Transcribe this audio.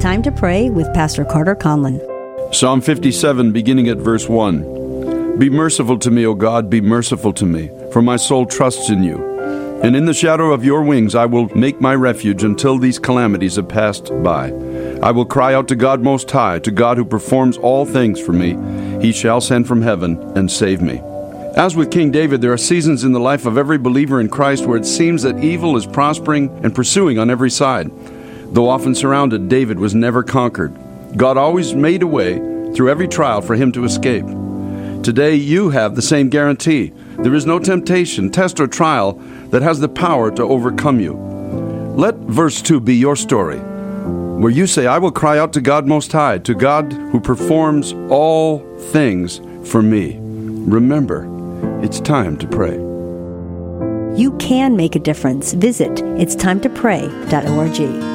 Time to Pray with Pastor Carter Conlon. Psalm 57, beginning at verse 1. Be merciful to me, O God, be merciful to me, for my soul trusts in you. And in the shadow of your wings I will make my refuge until these calamities have passed by. I will cry out to God Most High, to God who performs all things for me. He shall send from heaven and save me. As with King David, there are seasons in the life of every believer in Christ where it seems that evil is prospering and pursuing on every side. Though often surrounded, David was never conquered. God always made a way through every trial for him to escape. Today, you have the same guarantee. There is no temptation, test, or trial that has the power to overcome you. Let verse 2 be your story, where you say, I will cry out to God Most High, to God who performs all things for me. Remember, it's time to pray. You can make a difference. Visit itstimetopray.org.